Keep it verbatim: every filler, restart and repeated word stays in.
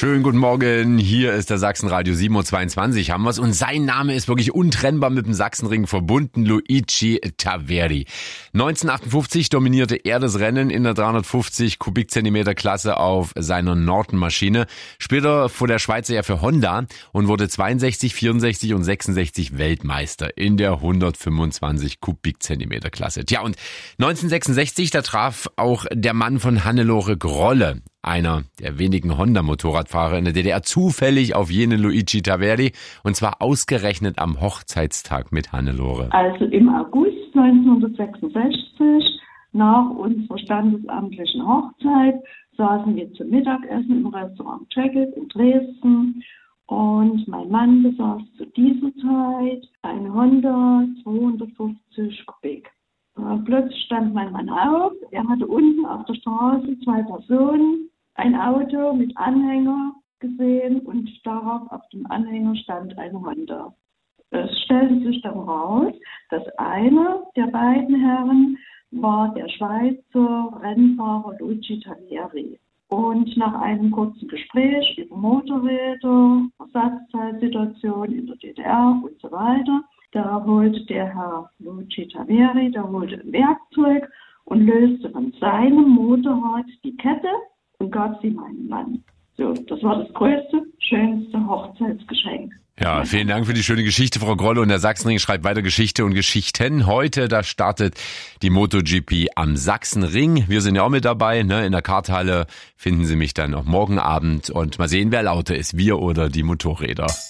Schönen guten Morgen, hier ist der Sachsenradio sieben Uhr zweiundzwanzig, haben wir's. Und sein Name ist wirklich untrennbar mit dem Sachsenring verbunden, Luigi Taveri. neunzehnhundertachtundfünfzig dominierte er das Rennen in der dreihundertfünfzig Kubikzentimeter Klasse auf seiner Norton-Maschine. Später fuhr der Schweizer ja für Honda und wurde zweiundsechzig, vierundsechzig und sechsundsechzig Weltmeister in der hundertfünfundzwanzig Kubikzentimeter Klasse. Tja, und neunzehnhundertsechsundsechzig, da traf auch der Mann von Hannelore Grolle, einer der wenigen Honda-Motorradfahrer in der D D R, zufällig auf jenen Luigi Taveri, und zwar ausgerechnet am Hochzeitstag mit Hannelore. Also im August neunzehnhundertsechsundsechzig, nach unserer standesamtlichen Hochzeit, saßen wir zum Mittagessen im Restaurant Jacket in Dresden und mein Mann besaß zu dieser Zeit eine Honda zweihundertfünfzig Kubik. Plötzlich stand mein Mann auf, er hatte unten auf der Straße zwei Personen, ein Auto mit Anhänger gesehen und darauf auf dem Anhänger stand eine Honda. Es stellte sich dann raus, dass einer der beiden Herren war der Schweizer Rennfahrer Luigi Taveri. Und nach einem kurzen Gespräch über Motorräder, Ersatzteilsituation in der D D R und so weiter, da holte der Herr Luigi Taveri, der holte ein Werkzeug und löste von seinem Motorrad die Kette und gab sie meinem Mann. So, das war das größte, schönste Hochzeitsgeschenk. Ja, vielen Dank für die schöne Geschichte, Frau Grolle. Und der Sachsenring schreibt weiter Geschichte und Geschichten. Heute, da startet die MotoGP am Sachsenring. Wir sind ja auch mit dabei, ne? In der Karthalle finden Sie mich dann auch morgen Abend. Und mal sehen, wer lauter ist, wir oder die Motorräder.